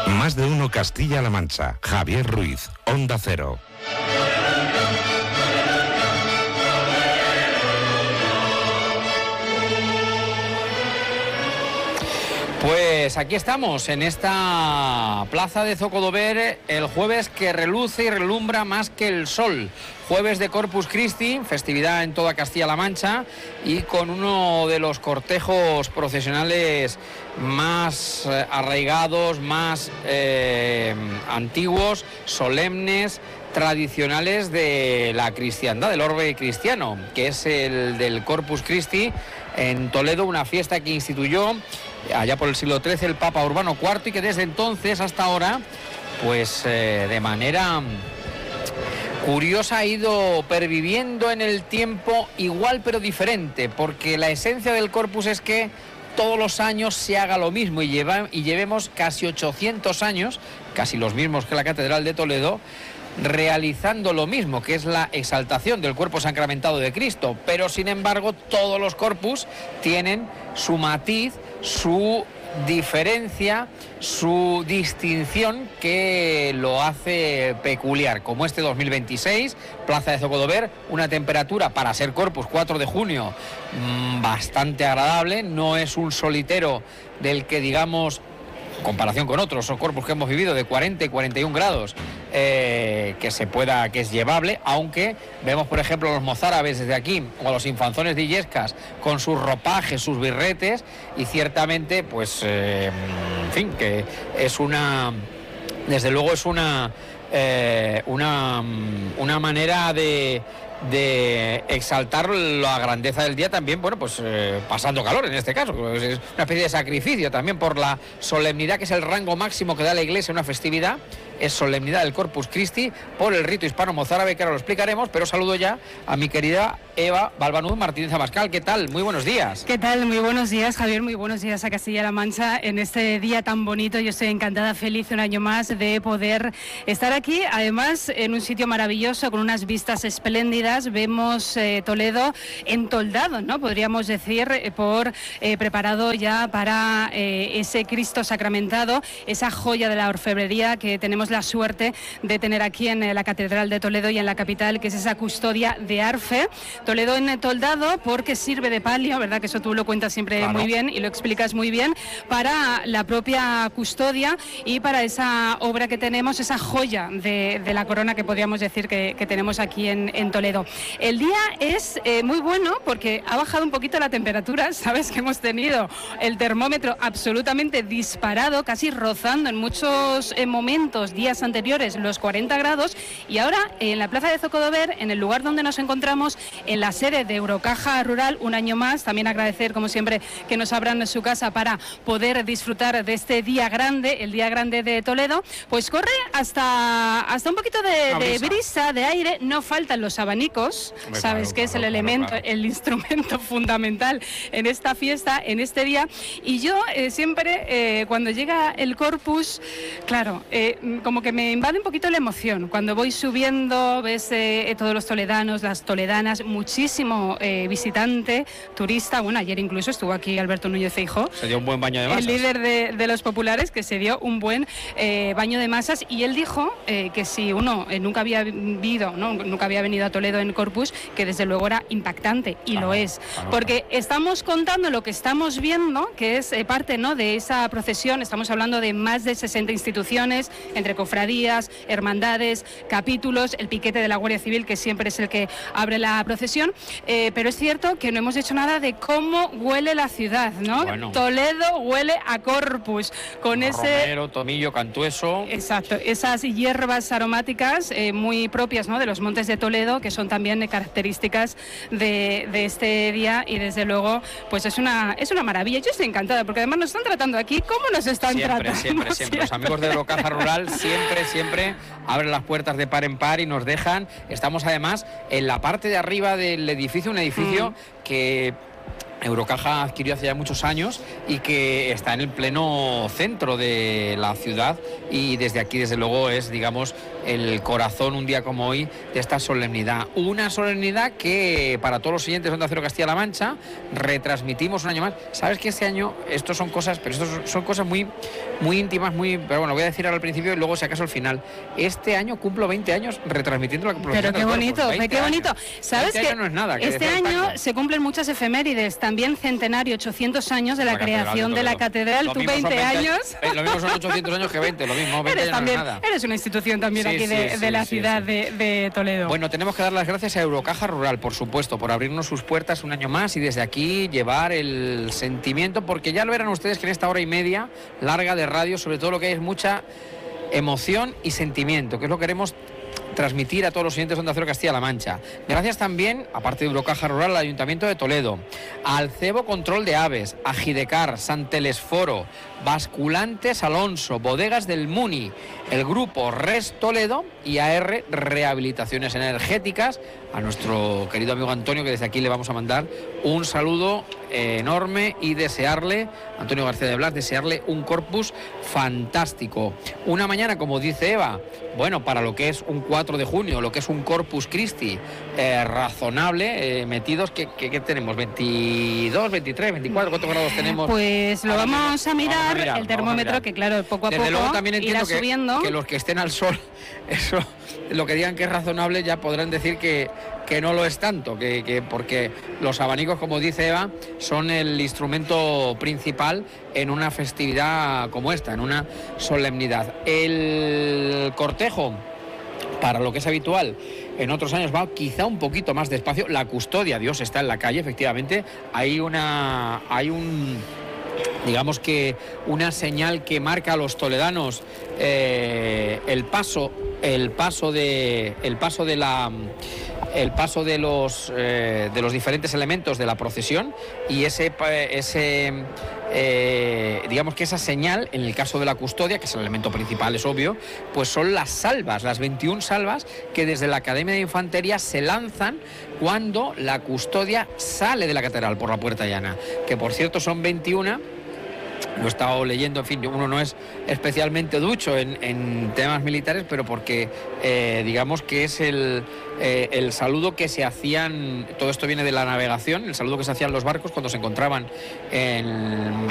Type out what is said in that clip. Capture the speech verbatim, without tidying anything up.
Más de uno Castilla-La Mancha. Javier Ruiz, Onda Cero. Pues aquí estamos, en esta plaza de Zocodover, el jueves que reluce y relumbra más que el sol. Jueves de Corpus Christi, festividad en toda Castilla-La Mancha, y con uno de los cortejos procesionales más eh, arraigados, más eh, antiguos, solemnes, tradicionales de la cristiandad, del orbe cristiano, que es el del Corpus Christi en Toledo, una fiesta que instituyó allá por el siglo trece el Papa Urbano cuarto y que desde entonces hasta ahora, pues eh, de manera curiosa ha ido perviviendo en el tiempo, igual pero diferente, porque la esencia del Corpus es que todos los años se haga lo mismo y, lleva, y llevemos casi ochocientos años, casi los mismos que la Catedral de Toledo, realizando lo mismo, que es la exaltación del cuerpo sacramentado de Cristo, pero sin embargo todos los corpus tienen su matiz, su diferencia, su distinción que lo hace peculiar, como este dos mil veintiséis, Plaza de Zocodover, una temperatura para ser Corpus cuatro de junio mmm, bastante agradable, no es un solitero del que digamos, en comparación con otros o corpus que hemos vivido de cuarenta y cuarenta y un grados, eh, que se pueda, que es llevable, aunque vemos por ejemplo los mozárabes desde aquí o los infanzones de Illescas con sus ropajes, sus birretes, y ciertamente pues eh, en fin, que es una, desde luego es una eh, una, una manera de de exaltar la grandeza del día también, bueno, pues eh, pasando calor en este caso, pues es una especie de sacrificio también por la solemnidad, que es el rango máximo que da la Iglesia en una festividad, es solemnidad del Corpus Christi por el rito hispano-mozárabe, que ahora lo explicaremos, pero saludo ya a mi querida Eva Balbanud Martínez Abascal. ¿Qué tal? Muy buenos días. ¿Qué tal? Muy buenos días, Javier, muy buenos días a Castilla-La Mancha en este día tan bonito. Yo estoy encantada, feliz un año más de poder estar aquí, además en un sitio maravilloso con unas vistas espléndidas. Vemos eh, Toledo entoldado, ¿no? Podríamos decir, eh, por eh, preparado ya para eh, ese Cristo sacramentado, esa joya de la orfebrería que tenemos la suerte de tener aquí en eh, la Catedral de Toledo y en la capital, que es esa custodia de Arfe. Toledo entoldado porque sirve de palio, ¿verdad? Que eso tú lo cuentas siempre claro. muy bien y lo explicas muy bien, para la propia custodia y para esa obra que tenemos, esa joya de, de la corona que podríamos decir que, que tenemos aquí en, en Toledo. El día es eh, muy bueno porque ha bajado un poquito la temperatura, sabes que hemos tenido el termómetro absolutamente disparado, casi rozando en muchos eh, momentos, días anteriores, los cuarenta grados, y ahora en la plaza de Zocodover, en el lugar donde nos encontramos, en la sede de Eurocaja Rural, un año más, también agradecer como siempre que nos abran su casa para poder disfrutar de este día grande, el día grande de Toledo, pues corre hasta, hasta un poquito de, de brisa, de aire, no faltan los abanicos, Hombre, sabes claro, que claro, es el claro, elemento, claro. el instrumento fundamental en esta fiesta, en este día, y yo eh, siempre eh, cuando llega el Corpus, claro, eh, como que me invade un poquito la emoción, cuando voy subiendo, ves eh, todos los toledanos, las toledanas, muchísimo eh, visitante, turista, bueno, ayer incluso estuvo aquí Alberto Núñez Feijóo, se dio un buen baño de masas, el líder de, de los populares, que se dio un buen eh, baño de masas, y él dijo eh, que si uno eh, nunca había vivido, ¿no? nunca había venido a Toledo en Corpus, que desde luego era impactante, y ah, lo es, ah, porque estamos contando lo que estamos viendo, que es eh, parte, ¿no? de esa procesión. Estamos hablando de más de sesenta instituciones, entre cofradías, hermandades, capítulos, el piquete de la Guardia Civil, que siempre es el que abre la procesión, eh, pero es cierto que no hemos hecho nada de cómo huele la ciudad, ¿no? Bueno. Toledo huele a Corpus, con Romero, ese... Romero, tomillo, cantueso... Exacto, esas hierbas aromáticas eh, muy propias, ¿no? de los montes de Toledo, que son también eh, características de, de este día, y desde luego pues es una, es una maravilla. Yo estoy encantada porque además nos están tratando aquí como nos están siempre, tratando. Siempre, siempre, Los amigos de Eurocaja Rural siempre, siempre abren las puertas de par en par y nos dejan. Estamos además en la parte de arriba del edificio, un edificio mm. que Eurocaja adquirió hace ya muchos años y que está en el pleno centro de la ciudad, y desde aquí desde luego es, digamos, el corazón un día como hoy de esta solemnidad. Una solemnidad que para todos los siguientes de Onda Cero Castilla-La Mancha retransmitimos un año más. Sabes que este año, estos son cosas, pero estos son cosas muy, muy íntimas, muy, pero bueno, voy a decir ahora al principio y luego si acaso al final. Este año cumplo veinte años retransmitiendo la procesión. Pero qué bonito, qué bonito. ¿Sabes que no es nada, que este año tanto. Se cumplen muchas efemérides? También centenario, ochocientos años de la, la creación de, de la catedral. Tú veinte, veinte años. Eh, lo mismo son ochocientos años que veinte, lo mismo. veinte eres, también, no es nada. Eres una institución también sí, aquí de, sí, de la sí, ciudad sí. De, de Toledo. Bueno, tenemos que dar las gracias a Eurocaja Rural, por supuesto, por abrirnos sus puertas un año más y desde aquí llevar el sentimiento, porque ya lo verán ustedes que en esta hora y media larga de radio, sobre todo lo que hay es mucha emoción y sentimiento, que es lo que queremos transmitir a todos los oyentes de Onda Cero Castilla-La Mancha. Gracias también, aparte de Eurocaja Rural, al Ayuntamiento de Toledo, al Cebo Control de Aves, a Gidecar, San Telesforo, Basculantes Alonso, Bodegas del Muni, el Grupo Res Toledo y A R Rehabilitaciones Energéticas, a nuestro querido amigo Antonio, que desde aquí le vamos a mandar un saludo enorme y desearle, Antonio García de Blas, desearle un corpus fantástico. Una mañana, como dice Eva, bueno, para lo que es un cuatro de junio, lo que es un Corpus Christi eh, razonable, eh, metidos, ¿qué, qué, ¿qué tenemos? ¿veintidós, veintitrés, veinticuatro? ¿Cuántos grados tenemos? Pues lo vamos a mirar, vamos a mirar el termómetro, mirar. Que claro, poco a Desde poco luego también entiendo irá que, subiendo. Que los que estén al sol, eso, lo que digan que es razonable, ya podrán decir que, que no lo es tanto, que, que porque los abanicos, como dice Eva, son el instrumento principal en una festividad como esta, en una solemnidad. El cortejo, para lo que es habitual, en otros años va quizá un poquito más despacio. La custodia, Dios, está en la calle, efectivamente. Hay una, hay un, digamos que una señal que marca a los toledanos eh, el paso, el paso de, el paso de la, el paso de los, eh, de los diferentes elementos de la procesión, y ese, ese Eh, digamos que esa señal, en el caso de la custodia, que es el elemento principal, es obvio, pues son las salvas, las veintiuna salvas que desde la Academia de Infantería se lanzan cuando la custodia sale de la catedral por la Puerta Llana, que por cierto son veintiuna. Lo he estado leyendo, en fin, uno no es especialmente ducho en, en temas militares, pero porque eh, digamos que es el, eh, el saludo que se hacían, todo esto viene de la navegación, el saludo que se hacían los barcos cuando se encontraban en